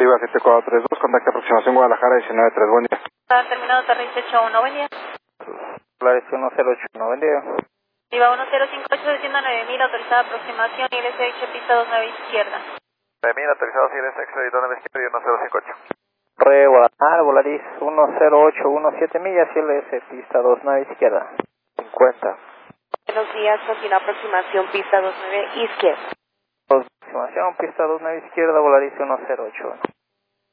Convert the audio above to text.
Viva 7432, contacto aproximación Guadalajara 193, buen día. Terminado Terra 181, buen día. Polaris 1081, buen día. Viva 1058, desciendo 9000, autorizada aproximación, ILSX, pista 29 izquierda. 9000, autorizado ILSX, 29 izquierda y 1058. Guadalajara, Polaris 10817 millas, ILS, pista 29 izquierda. 50. Buenos días, continúa aproximación, pista 29 izquierda. Aproximación, pista 29 izquierda, Polaris 1081.